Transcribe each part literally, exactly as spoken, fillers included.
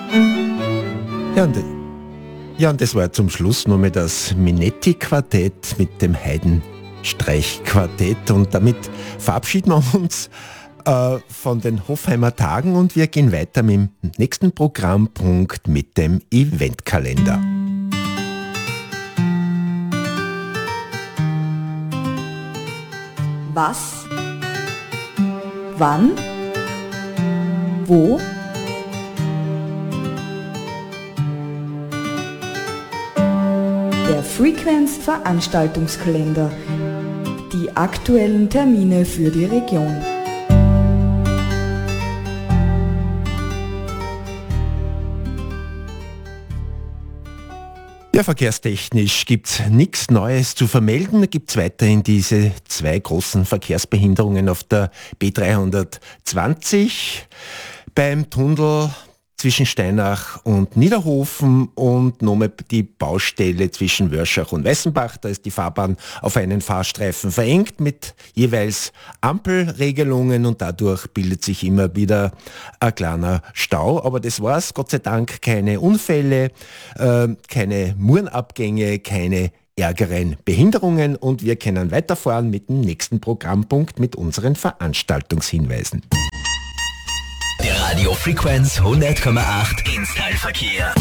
Ja, und, ja, und das war zum Schluss nur mal das Minetti-Quartett mit dem Haydn-Streichquartett und damit verabschieden wir uns äh, von den Hofheimer Tagen und wir gehen weiter mit dem nächsten Programmpunkt mit dem Eventkalender. Was? Wann? Wo? Der Frequenz Veranstaltungskalender. Die aktuellen Termine für die Region. Ja, verkehrstechnisch gibt es nichts Neues zu vermelden. Da gibt es weiterhin diese zwei großen Verkehrsbehinderungen auf der B dreihundertzwanzig beim Tunnel zwischen Steinach und Niederhofen und nochmal die Baustelle zwischen Wörschach und Weißenbach. Da ist die Fahrbahn auf einen Fahrstreifen verengt mit jeweils Ampelregelungen und dadurch bildet sich immer wieder ein kleiner Stau. Aber das war's, Gott sei Dank keine Unfälle, äh, keine Murenabgänge, keine ärgeren Behinderungen und wir können weiterfahren mit dem nächsten Programmpunkt mit unseren Veranstaltungshinweisen. Der Radio Frequenz hundert Komma acht Installverkehr.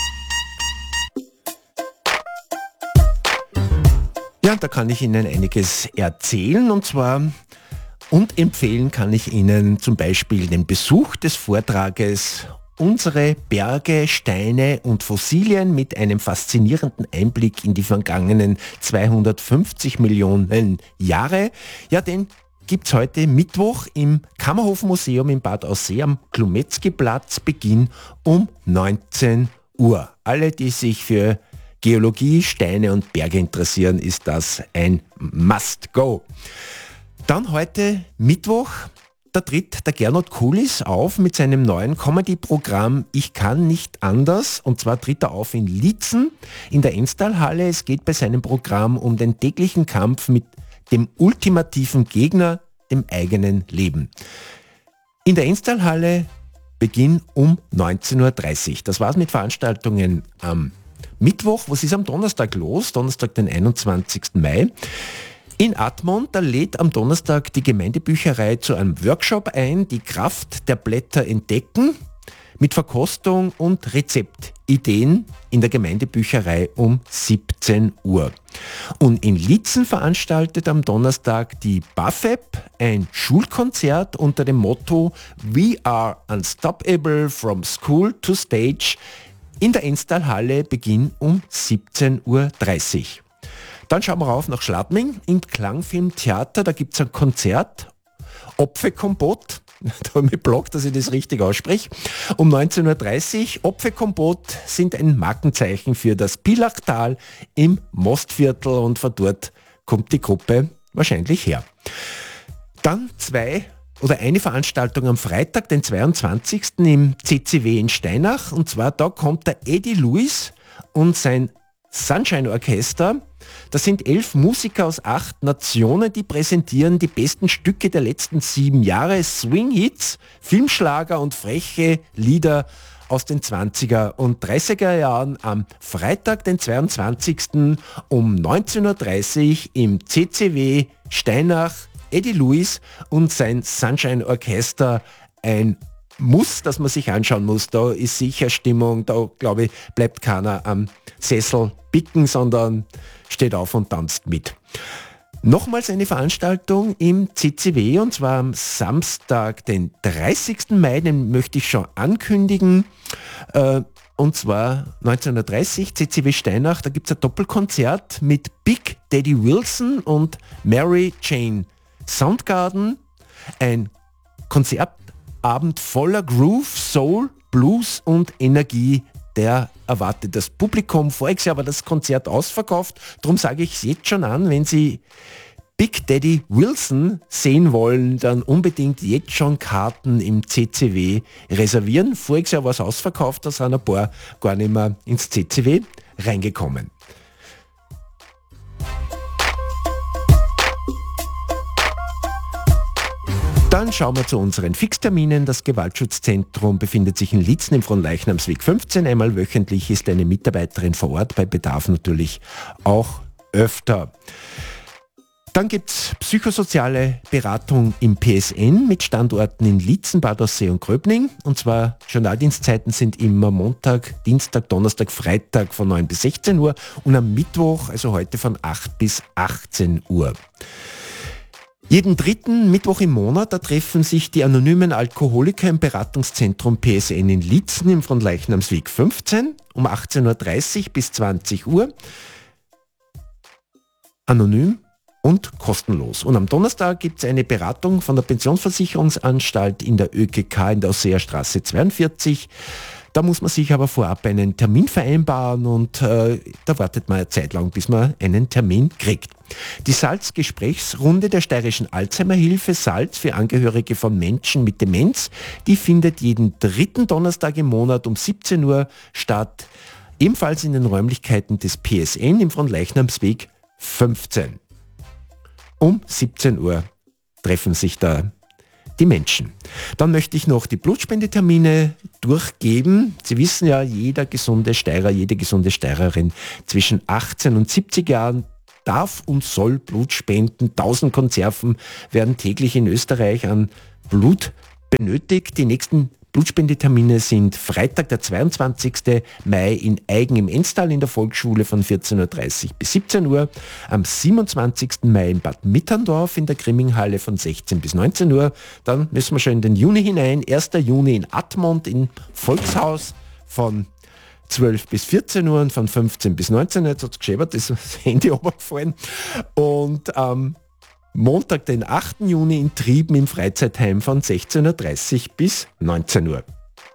Ja, da kann ich Ihnen einiges erzählen und zwar und empfehlen kann ich Ihnen zum Beispiel den Besuch des Vortrages Unsere Berge, Steine und Fossilien mit einem faszinierenden Einblick in die vergangenen zweihundertfünfzig Millionen Jahre. Ja, den gibt es heute Mittwoch im Kammerhofmuseum in Bad Aussee am Klumetzki-Platz, Beginn um neunzehn Uhr. Alle, die sich für Geologie, Steine und Berge interessieren, ist das ein Must-Go. Dann heute Mittwoch, da tritt der Gernot Kulis auf mit seinem neuen Comedy-Programm Ich kann nicht anders. Und zwar tritt er auf in Liezen in der Enstalhalle. Es geht bei seinem Programm um den täglichen Kampf mit dem ultimativen Gegner, dem eigenen Leben. In der Enstalhalle Beginn um neunzehn Uhr dreißig. Das war's mit Veranstaltungen am Mittwoch. Was ist am Donnerstag los? Donnerstag, den einundzwanzigsten Mai. In Admont, da lädt am Donnerstag die Gemeindebücherei zu einem Workshop ein, die Kraft der Blätter entdecken, mit Verkostung und Rezeptideen in der Gemeindebücherei um siebzehn Uhr. Und in Liezen veranstaltet am Donnerstag die B A F E P ein Schulkonzert unter dem Motto We are unstoppable from school to stage in der Enstalhalle, Beginn um siebzehn Uhr dreißig. Dann schauen wir rauf nach Schladming im Klangfilmtheater, da gibt es ein Konzert, Opfekompott. Da habe ich mir blockt, dass ich das richtig ausspreche. Um neunzehn Uhr dreißig. Opfekompott sind ein Markenzeichen für das Pilachtal im Mostviertel und von dort kommt die Gruppe wahrscheinlich her. Dann zwei oder eine Veranstaltung am Freitag, den zweiundzwanzigsten im C C W in Steinach. Und zwar da kommt der Eddie Lewis und sein Sunshine Orchester. Das sind elf Musiker aus acht Nationen, die präsentieren die besten Stücke der letzten sieben Jahre, Swing-Hits, Filmschlager und freche Lieder aus den zwanziger und dreißiger Jahren am Freitag, den zweiundzwanzigsten um neunzehn Uhr dreißig im C C W Steinach. Eddie Lewis und sein Sunshine Orchester, ein Muss, das man sich anschauen muss. Da ist sicher Stimmung, da glaube ich, bleibt keiner am Sessel bicken, sondern steht auf und tanzt mit. Nochmals eine Veranstaltung im C C W und zwar am Samstag, den dreißigsten Mai, den möchte ich schon ankündigen. Äh, und zwar neunzehn Uhr dreißig, C C W Steinach, da gibt es ein Doppelkonzert mit Big Daddy Wilson und Mary Jane Soundgarden. Ein Konzertabend voller Groove, Soul, Blues und Energie. Der erwartet das Publikum. Voriges Jahr war das Konzert ausverkauft. Darum sage ich es jetzt schon an, wenn Sie Big Daddy Wilson sehen wollen, dann unbedingt jetzt schon Karten im C C W reservieren. Voriges Jahr war es ausverkauft, da sind ein paar gar nicht mehr ins C C W reingekommen. Dann schauen wir zu unseren Fixterminen. Das Gewaltschutzzentrum befindet sich in Litzen im Fronleichnamsweg fünfzehn. Einmal wöchentlich ist eine Mitarbeiterin vor Ort, bei Bedarf natürlich auch öfter. Dann gibt es psychosoziale Beratung im P S N mit Standorten in Litzen, Bad Aussee und Gröbning. Und zwar Journaldienstzeiten sind immer Montag, Dienstag, Donnerstag, Freitag von neun bis sechzehn Uhr und am Mittwoch, also heute von acht bis achtzehn Uhr. Jeden dritten Mittwoch im Monat, da treffen sich die anonymen Alkoholiker im Beratungszentrum P S N in Litzen im Fronleichnamsweg fünfzehn um achtzehn Uhr dreißig bis zwanzig Uhr. Anonym und kostenlos. Und am Donnerstag gibt es eine Beratung von der Pensionsversicherungsanstalt in der Ö G K in der Ausseer Straße zweiundvierzig. Da muss man sich aber vorab einen Termin vereinbaren und äh, da wartet man eine Zeit lang, bis man einen Termin kriegt. Die Salz-Gesprächsrunde der Steirischen Alzheimer-Hilfe Salz für Angehörige von Menschen mit Demenz, die findet jeden dritten Donnerstag im Monat um siebzehn Uhr statt, ebenfalls in den Räumlichkeiten des P S N im Fronleichnamsweg fünfzehn. Um siebzehn Uhr treffen sich da die Menschen. Dann möchte ich noch die Blutspendetermine durchgeben. Sie wissen ja, jeder gesunde Steirer, jede gesunde Steirerin zwischen achtzehn und siebzig Jahren darf und soll Blut spenden. tausend Konserven werden täglich in Österreich an Blut benötigt. Die nächsten Blutspendetermine sind Freitag, der zweiundzwanzigsten Mai in Aigen im Enstal in der Volksschule von vierzehn Uhr dreißig bis siebzehn Uhr, am siebenundzwanzigsten Mai in Bad Mitterndorf in der Grimminghalle von sechzehn bis neunzehn Uhr. Dann müssen wir schon in den Juni hinein, ersten Juni in Admont im Volkshaus von zwölf bis vierzehn Uhr und von fünfzehn bis neunzehn Uhr. Jetzt hat es geschäbert, ist das Handy runtergefallen. Und am ähm, Montag, den achten Juni in Trieben im Freizeitheim von sechzehn Uhr dreißig bis neunzehn Uhr.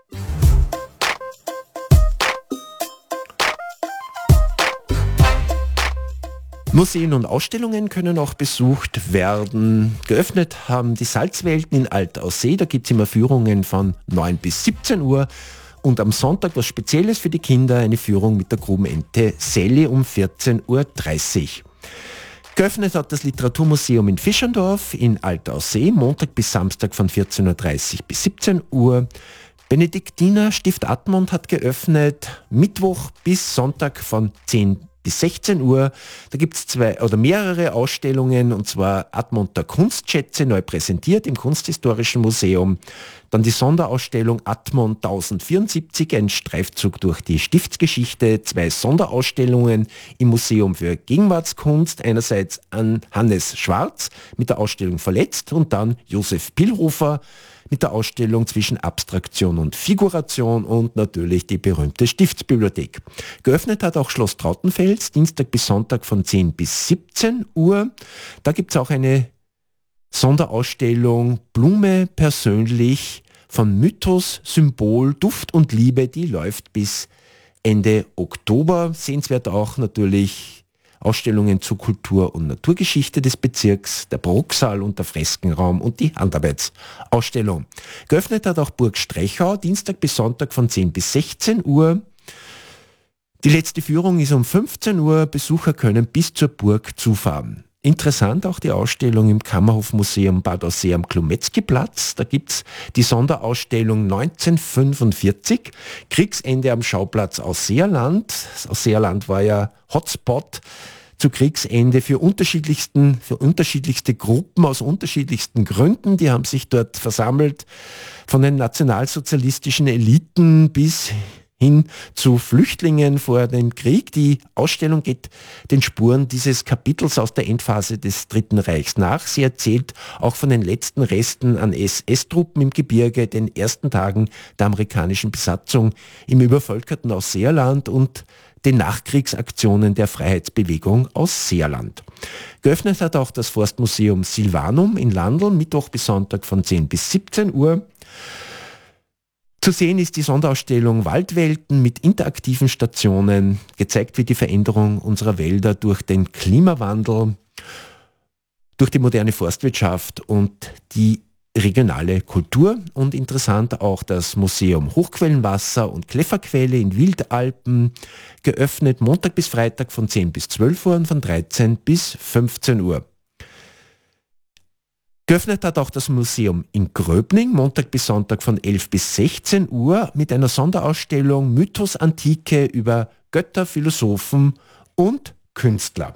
Museen und Ausstellungen können auch besucht werden. Geöffnet haben die Salzwelten in Alt-Aussee, da gibt es immer Führungen von neun bis siebzehn Uhr. Und am Sonntag was Spezielles für die Kinder, eine Führung mit der Grubenente Sally um vierzehn Uhr dreißig. Geöffnet hat das Literaturmuseum in Fischendorf in Alt-Aussee, Montag bis Samstag von vierzehn Uhr dreißig bis siebzehn Uhr. Benediktiner Stift Admont hat geöffnet, Mittwoch bis Sonntag von zehn bis sechzehn Uhr. Da gibt es zwei oder mehrere Ausstellungen, und zwar Admonter Kunstschätze neu präsentiert im Kunsthistorischen Museum. Dann die Sonderausstellung Admont tausendvierundsiebzig, ein Streifzug durch die Stiftsgeschichte. Zwei Sonderausstellungen im Museum für Gegenwartskunst. Einerseits an Hannes Schwarz mit der Ausstellung Verletzt und dann Josef Pilhofer mit der Ausstellung zwischen Abstraktion und Figuration und natürlich die berühmte Stiftsbibliothek. Geöffnet hat auch Schloss Trautenfels, Dienstag bis Sonntag von zehn bis siebzehn Uhr. Da gibt es auch eine Sonderausstellung Blume persönlich von Mythos, Symbol, Duft und Liebe, die läuft bis Ende Oktober. Sehenswert auch natürlich Ausstellungen zu Kultur- und Naturgeschichte des Bezirks, der Brucksaal und der Freskenraum und die Handarbeitsausstellung. Geöffnet hat auch Burg Strechau, Dienstag bis Sonntag von zehn bis sechzehn Uhr. Die letzte Führung ist um fünfzehn Uhr. Besucher können bis zur Burg zufahren. Interessant auch die Ausstellung im Kammerhofmuseum Bad Aussee am Klumetzki-Platz. Da gibt es die Sonderausstellung neunzehnhundertfünfundvierzig, Kriegsende am Schauplatz Ausseerland. Das Ausseerland war ja Hotspot zu Kriegsende für unterschiedlichsten, für unterschiedlichste Gruppen aus unterschiedlichsten Gründen. Die haben sich dort versammelt, von den nationalsozialistischen Eliten bis hin zu Flüchtlingen vor dem Krieg. Die Ausstellung geht den Spuren dieses Kapitels aus der Endphase des Dritten Reichs nach. Sie erzählt auch von den letzten Resten an S S-Truppen im Gebirge, den ersten Tagen der amerikanischen Besatzung im übervölkerten Ausseerland und den Nachkriegsaktionen der Freiheitsbewegung Ausseerland. Geöffnet hat auch das Forstmuseum Silvanum in Landl, Mittwoch bis Sonntag von zehn bis siebzehn Uhr. Zu sehen ist die Sonderausstellung Waldwelten mit interaktiven Stationen. Gezeigt wird die Veränderung unserer Wälder durch den Klimawandel, durch die moderne Forstwirtschaft und die regionale Kultur. Und interessant auch das Museum Hochquellenwasser und Kläfferquelle in Wildalpen, geöffnet Montag bis Freitag von zehn bis zwölf Uhr und von dreizehn bis fünfzehn Uhr. Geöffnet hat auch das Museum in Gröbning, Montag bis Sonntag von elf bis sechzehn Uhr mit einer Sonderausstellung Mythos Antike über Götter, Philosophen und Künstler.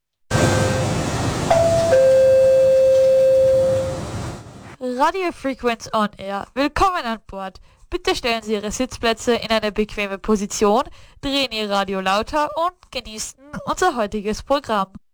Radio Frequenz on Air. Willkommen an Bord. Bitte stellen Sie Ihre Sitzplätze in eine bequeme Position, drehen Ihr Radio lauter und genießen unser heutiges Programm.